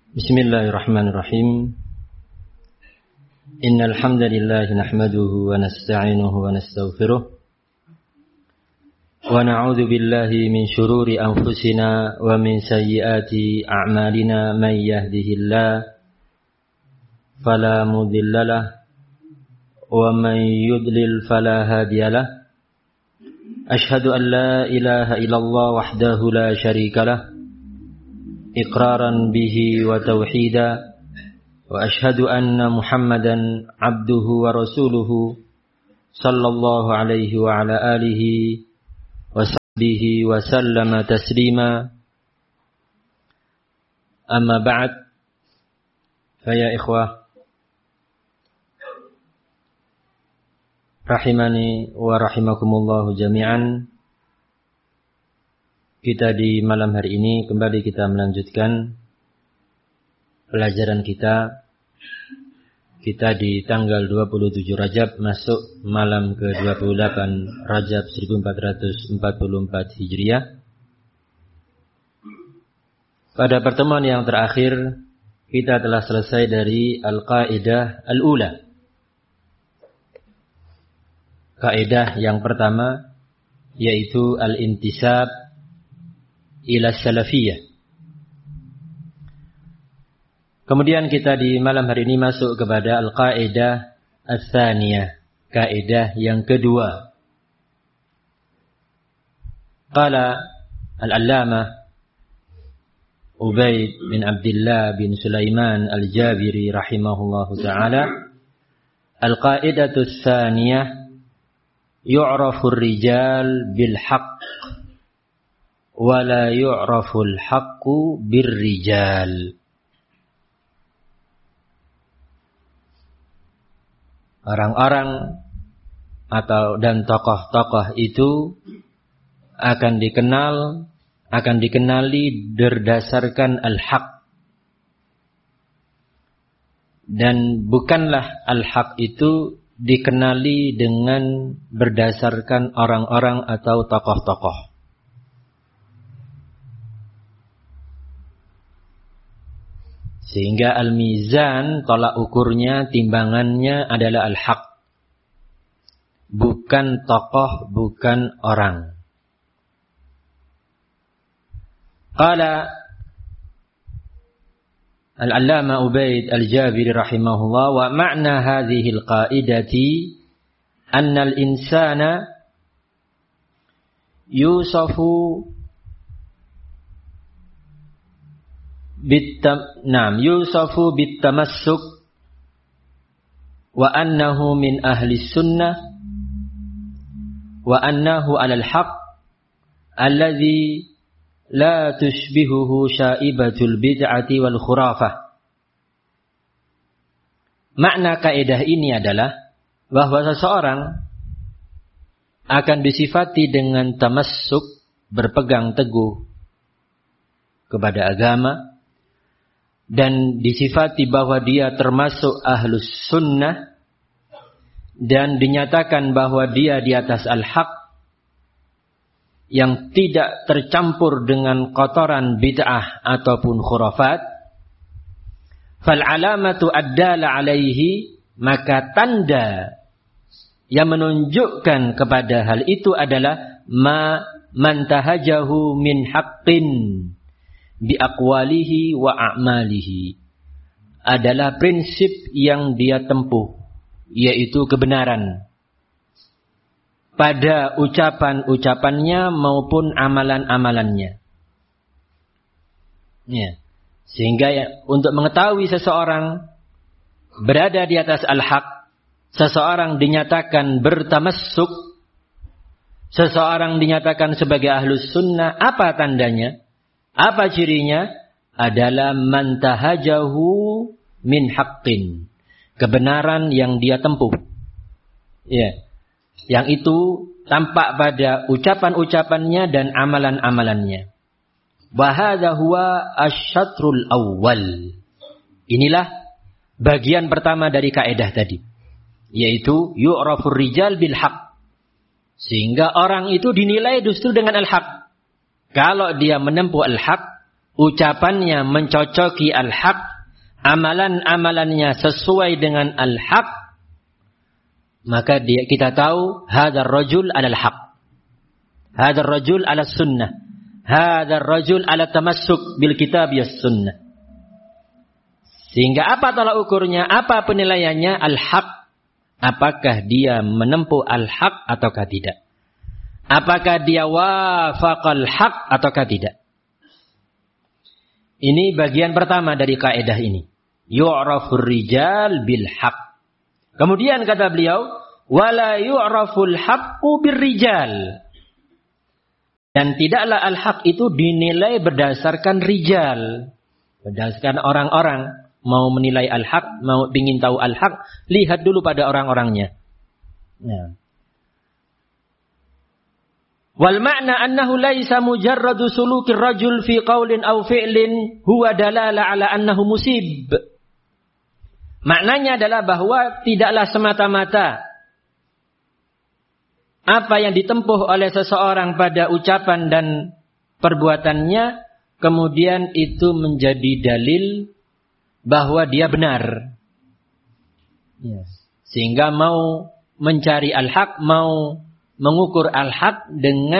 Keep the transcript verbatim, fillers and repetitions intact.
Bismillahirrahmanirrahim. Innal hamdalillah nahmaduhu wa nasta'inuhu wa nastaghfiruh. Wa na'udzu billahi min shururi anfusina wa min sayyiati a'malina. May yahdihillahu fala mudhillalah wa may yudlil fala hadiyalah. Ashhadu an la ilaha illallah wahdahu la syarikalah iqraran bihi wa tauhida wa ashhadu anna Muhammadan abduhu wa rasuluhu sallallahu alaihi wa ala alihi wa sahbihi wa sallama taslima. Amma ba'd, faya ikhwah rahimani wa rahimakumullahu jami'an. Kita di malam hari ini kembali kita melanjutkan pelajaran kita. Kita di tanggal dua puluh tujuh Rajab, masuk malam ke dua puluh delapan Rajab seribu empat ratus empat puluh empat Hijriah. Pada pertemuan yang terakhir kita telah selesai dari Al-Qaidah Al-Ula. Kaidah yang pertama yaitu Al-Intisab ila salafiyah. Kemudian kita di malam hari ini masuk kepada al-qaidah ats-tsaniyah, kaidah yang kedua. Qala al-allamah Ubaid bin Abdullah bin Sulaiman al-Jabiri rahimahullahu taala, al-qaidatu ats-tsaniyah yu'rafu ar-rijal bil haqq wala yu'raful haqqu birrijal. Orang-orang atau dan tokoh-tokoh itu akan dikenal, akan dikenali berdasarkan al-haq. Dan bukanlah al-haq itu dikenali dengan berdasarkan orang-orang atau tokoh-tokoh. Sehingga al-mizan, tolak ukurnya, timbangannya adalah al-haq. Bukan tokoh, bukan orang. Qala al-allama Ubaid al-Jabiri rahimahullah, wa ma'na hadhihi al-qaidati anna al-insana yusafu Bittam, nam, yusafu bittamassuk wa annahu min ahli sunnah wa annahu alal haq alladhi la tushbihuhu syaibatul bid'ati wal khurafah. Makna kaidah ini adalah bahwa seseorang akan disifati dengan tamassuk, berpegang teguh kepada agama, dan disifati bahwa dia termasuk ahlus sunnah, dan dinyatakan bahwa dia di atas al-haq yang tidak tercampur dengan kotoran bid'ah ataupun khurafat. Fal alamatu addala alaihi, maka tanda yang menunjukkan kepada hal itu adalah ma mantahajahu min haqqin bi aqwalihi wa a'malihi, adalah prinsip yang dia tempuh, yaitu kebenaran pada ucapan-ucapannya maupun amalan-amalannya. Ya. Sehingga ya, untuk mengetahui seseorang berada di atas al-haq, seseorang dinyatakan bertamassuk, seseorang dinyatakan sebagai ahlus sunnah, apa tandanya? Apa cirinya? Adalah mantahajahu min haqqin, kebenaran yang dia tempuh. Ya. Yang itu tampak pada ucapan-ucapannya dan amalan-amalannya. Wa hadza huwa asy-syatrul awwal. Inilah bagian pertama dari kaidah tadi, yaitu yu'rafur rijal bil haqq. Sehingga orang itu dinilai justru dengan al-haq. Kalau dia menempuh al-haq, ucapannya mencocoki al-haq, amalan-amalannya sesuai dengan al-haq, maka dia, kita tahu hadzal rajul 'alal haq. Hadzal rajul 'ala sunnah. Hadzal rajul 'ala tamassuk bil kitab was sunnah. Sehingga apa tolak ukurnya? Apa penilaiannya? Al-haq. Apakah dia menempuh al-haq ataukah tidak? Apakah dia wafaqal haq ataukah tidak? Ini bagian pertama dari kaidah ini. Yu'rafur rijal bil haq. Kemudian kata beliau, wala yu'raful haqqu bir rijal. Dan tidaklah al-haq itu dinilai berdasarkan rijal, berdasarkan orang-orang. Mau menilai al-haq, mau ingin tahu al-haq, lihat dulu pada orang-orangnya. Ya. Wal ma'na annahu laisa mujarradu sulukir rajul fi qaulin aw fi'lin huwa dalala ala annahu musib. Maknanya adalah bahwa tidaklah semata-mata apa yang ditempuh oleh seseorang pada ucapan dan perbuatannya kemudian itu menjadi dalil bahwa dia benar. Yes. Sehingga mau mencari al-haq, mau mengukur al-haq dengan